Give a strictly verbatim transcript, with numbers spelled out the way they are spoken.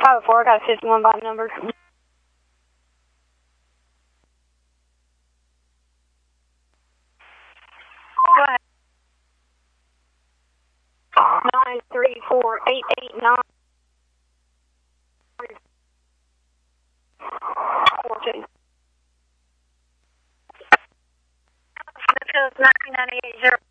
five oh four, I got a fifty-one bot number. Go ahead. nine three four eight eight nine four two. This is nine nine eight zero.